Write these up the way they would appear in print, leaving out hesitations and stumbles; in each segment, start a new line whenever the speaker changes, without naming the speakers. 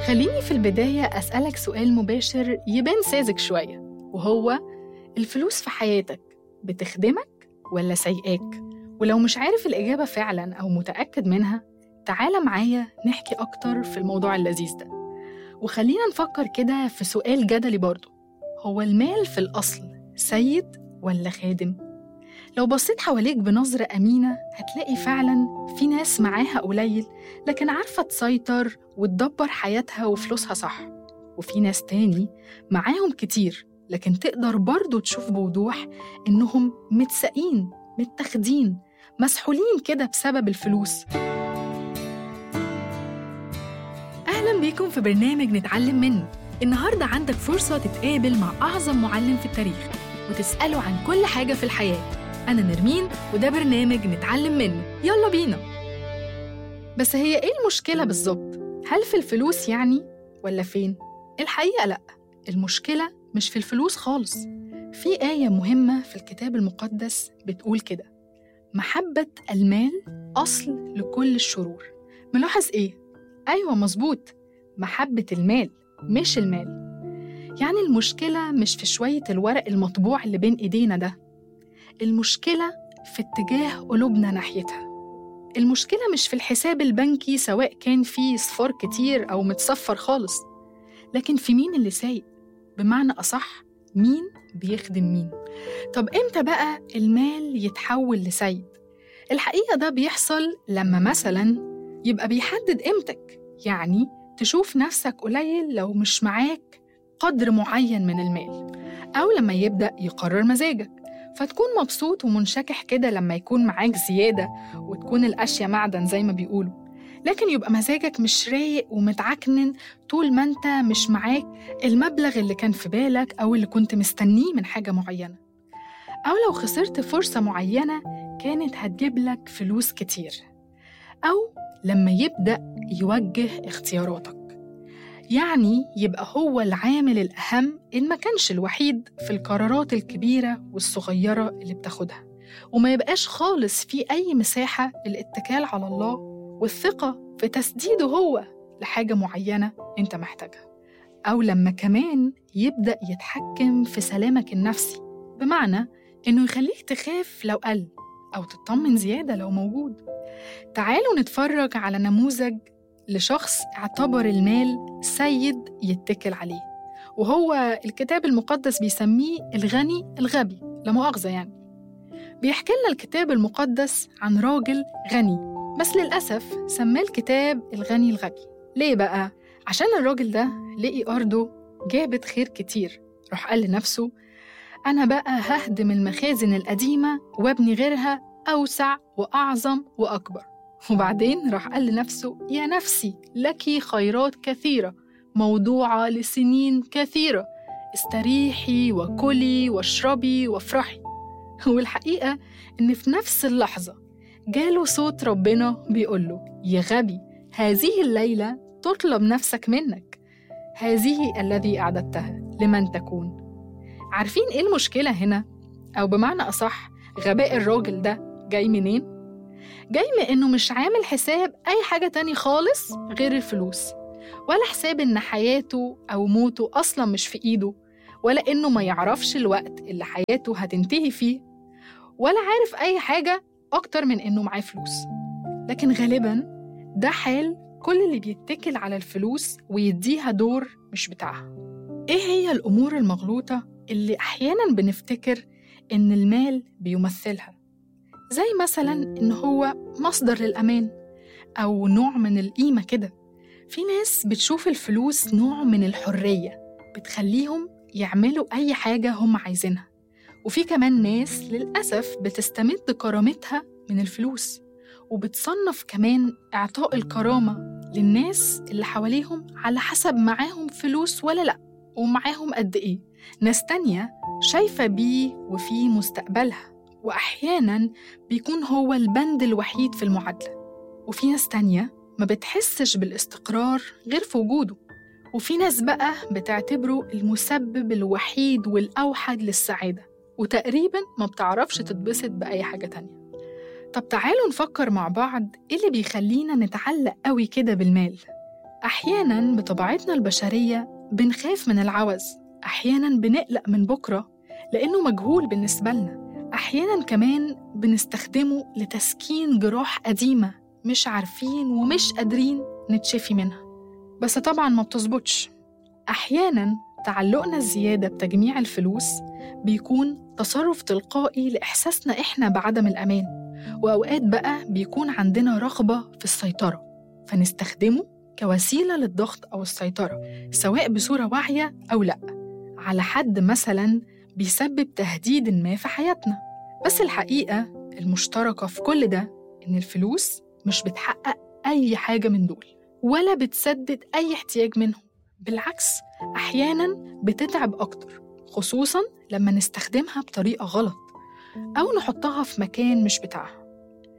خليني في البداية أسألك سؤال مباشر يبان ساذج شوية، وهو الفلوس في حياتك بتخدمك ولا سيئاك؟ ولو مش عارف الإجابة فعلاً أو متأكد منها، تعال معايا نحكي أكتر في الموضوع اللذيذ ده. وخلينا نفكر كده في سؤال جدلي برضو، هو المال في الأصل سيد ولا خادم؟ لو بصيت حواليك بنظرة أمينة هتلاقي فعلاً في ناس معاها قليل لكن عارفة تسيطر وتدبر حياتها وفلوسها صح، وفي ناس تاني معاهم كتير لكن تقدر برضو تشوف بوضوح إنهم متساقين متاخدين مسحولين كده بسبب الفلوس. أهلاً بيكم في برنامج نتعلم منه. النهاردة عندك فرصة تتقابل مع أعظم معلم في التاريخ وتسأله عن كل حاجة في الحياة. أنا نرمين وده برنامج نتعلم منه، يلا بينا. بس هي إيه المشكلة بالظبط؟ هل في الفلوس يعني ولا فين؟ الحقيقة لأ، المشكلة مش في الفلوس خالص. في آية مهمة في الكتاب المقدس بتقول كده: محبة المال أصل لكل الشرور. ملاحظ إيه؟ أيوة مظبوط، محبة المال مش المال. يعني المشكلة مش في شوية الورق المطبوع اللي بين إيدينا ده، المشكلة في اتجاه قلوبنا ناحيتها. المشكلة مش في الحساب البنكي سواء كان فيه صفار كتير أو متصفر خالص، لكن في مين اللي سايق، بمعنى أصح مين بيخدم مين. طب إمتى بقى المال يتحول لسيد؟ الحقيقة ده بيحصل لما مثلاً يبقى بيحدد قيمتك، يعني تشوف نفسك قليل لو مش معاك قدر معين من المال، أو لما يبدأ يقرر مزاجك فتكون مبسوط ومنشكح كده لما يكون معاك زيادة وتكون الأشياء معدن زي ما بيقولوا، لكن يبقى مزاجك مش رايق ومتعكنن طول ما انت مش معاك المبلغ اللي كان في بالك أو اللي كنت مستنيه من حاجة معينة، أو لو خسرت فرصة معينة كانت هتجيب لك فلوس كتير، أو لما يبدأ يوجه اختياراتك، يعني يبقى هو العامل الأهم إن ما كانش الوحيد في القرارات الكبيرة والصغيرة اللي بتاخدها، وما يبقاش خالص في أي مساحة للاتكال على الله والثقة في تسديده هو لحاجة معينة أنت محتاجها، أو لما كمان يبدأ يتحكم في سلامك النفسي، بمعنى إنه يخليك تخاف لو قل أو تطمن زيادة لو موجود. تعالوا نتفرج على نموذج لشخص اعتبر المال سيد يتكل عليه، وهو الكتاب المقدس بيسميه الغني الغبي، لا مؤاخذة يعني. بيحكي لنا الكتاب المقدس عن راجل غني، بس للأسف سماه الكتاب الغني الغبي. ليه بقى؟ عشان الراجل ده لقي أرضه جابت خير كتير، راح قال لنفسه أنا بقى ههدم المخازن القديمة وابني غيرها أوسع وأعظم وأكبر. وبعدين راح قال لنفسه يا نفسي لك خيرات كثيرة موضوعة لسنين كثيرة، استريحي وكلي واشربي وافرحي. والحقيقة إن في نفس اللحظة جاله صوت ربنا بيقوله يا غبي، هذه الليلة تطلب نفسك منك، هذه الذي أعددتها لمن تكون. عارفين إيه المشكلة هنا؟ أو بمعنى أصح غباء الراجل ده جاي منين؟ جاي من إنه مش عامل حساب أي حاجة تاني خالص غير الفلوس، ولا حساب إن حياته أو موته أصلاً مش في إيده، ولا إنه ما يعرفش الوقت اللي حياته هتنتهي فيه، ولا عارف أي حاجة أكتر من إنه معاه فلوس. لكن غالباً ده حال كل اللي بيتكل على الفلوس ويديها دور مش بتاعها. إيه هي الأمور المغلوطة اللي أحياناً بنفتكر إن المال بيمثلها؟ زي مثلاً إن هو مصدر للأمان أو نوع من القيمة كده. في ناس بتشوف الفلوس نوع من الحرية بتخليهم يعملوا أي حاجة هم عايزينها، وفي كمان ناس للأسف بتستمد كرامتها من الفلوس، وبتصنف كمان إعطاء الكرامة للناس اللي حواليهم على حسب معاهم فلوس ولا لأ، ومعاهم قد إيه. ناس تانية شايفة بيه وفي مستقبلها، وأحياناً بيكون هو البند الوحيد في المعادلة. وفي ناس تانية ما بتحسش بالاستقرار غير في وجوده، وفي ناس بقى بتعتبره المسبب الوحيد والأوحد للسعادة، وتقريباً ما بتعرفش تتبسط بأي حاجة تانية. طب تعالوا نفكر مع بعض إيه اللي بيخلينا نتعلق قوي كده بالمال. أحياناً بطبيعتنا البشرية بنخاف من العوز، أحياناً بنقلق من بكرة لأنه مجهول بالنسبة لنا، أحياناً كمان بنستخدمه لتسكين جراح قديمة مش عارفين ومش قادرين نتشفي منها. بس طبعاً ما بتظبطش. أحياناً تعلقنا الزيادة بتجميع الفلوس بيكون تصرف تلقائي لإحساسنا إحنا بعدم الأمان، وأوقات بقى بيكون عندنا رغبة في السيطرة فنستخدمه كوسيلة للضغط أو السيطرة، سواء بصورة واعية أو لأ، على حد مثلاً بيسبب تهديد ما في حياتنا. بس الحقيقة المشتركة في كل ده إن الفلوس مش بتحقق أي حاجة من دول ولا بتسدد أي احتياج منهم، بالعكس أحياناً بتتعب أكتر، خصوصاً لما نستخدمها بطريقة غلط أو نحطها في مكان مش بتاعها.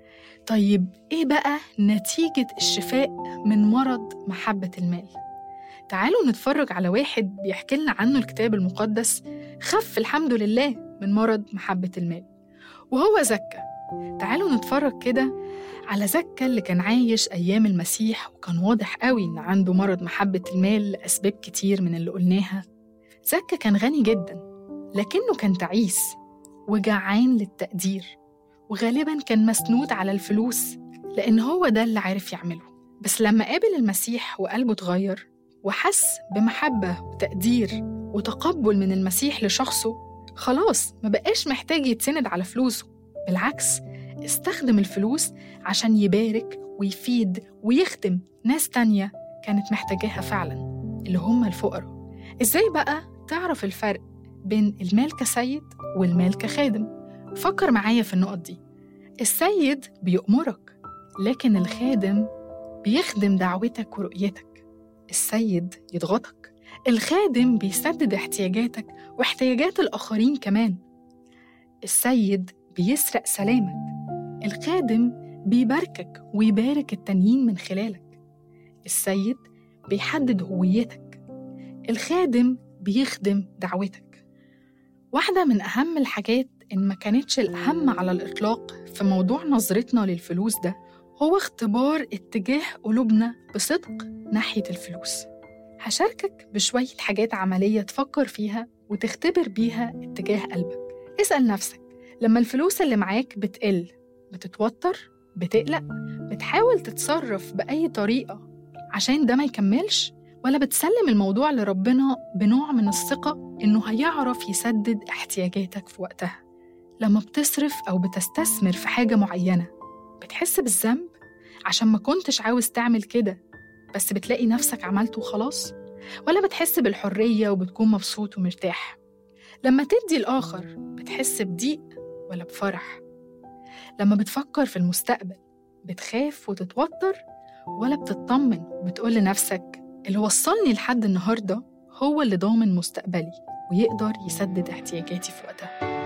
طيب إيه بقى نتيجة الشفاء من مرض محبة المال؟ تعالوا نتفرج على واحد بيحكي لنا عنه الكتاب المقدس خف الحمد لله من مرض محبة المال، وهو زكا. تعالوا نتفرج كده على زكا اللي كان عايش أيام المسيح، وكان واضح قوي إن عنده مرض محبة المال لأسباب كتير من اللي قلناها. زكا كان غني جدا، لكنه كان تعيس وجعان للتقدير، وغالباً كان مسنود على الفلوس لأن هو ده اللي عارف يعمله. بس لما قابل المسيح وقلبه اتغير وحس بمحبة وتقدير وتقبل من المسيح لشخصه، خلاص ما بقاش محتاج يتسند على فلوسه، بالعكس استخدم الفلوس عشان يبارك ويفيد ويخدم ناس تانية كانت محتاجاها فعلاً، اللي هم الفقراء. إزاي بقى تعرف الفرق بين المال كسيد والمال كخادم؟ فكر معايا في النقط دي. السيد بيأمرك، لكن الخادم بيخدم دعوتك ورؤيتك. السيد يضغطك، الخادم بيسدد احتياجاتك واحتياجات الآخرين كمان. السيد بيسرق سلامك، الخادم بيباركك ويبارك التانيين من خلالك. السيد بيحدد هويتك، الخادم بيخدم دعوتك. واحدة من أهم الحاجات إن ما كانتش الأهم على الإطلاق في موضوع نظرتنا للفلوس ده هو اختبار اتجاه قلوبنا بصدق ناحية الفلوس. هشاركك بشوية حاجات عملية تفكر فيها وتختبر بيها اتجاه قلبك. اسأل نفسك، لما الفلوس اللي معاك بتقل بتتوتر؟ بتقلق؟ بتحاول تتصرف بأي طريقة عشان ده ما يكملش؟ ولا بتسلم الموضوع لربنا بنوع من الثقة إنه هيعرف يسدد احتياجاتك في وقتها؟ لما بتصرف أو بتستثمر في حاجة معينة بتحس بالذنب عشان ما كنتش عاوز تعمل كده بس بتلاقي نفسك عملته وخلاص؟ ولا بتحس بالحرية وبتكون مبسوط ومرتاح؟ لما تدي الآخر بتحس بضيق ولا بفرح؟ لما بتفكر في المستقبل بتخاف وتتوتر ولا بتطمن وبتقول لنفسك اللي وصلني لحد النهاردة هو اللي ضامن مستقبلي ويقدر يسدد احتياجاتي في وقتها؟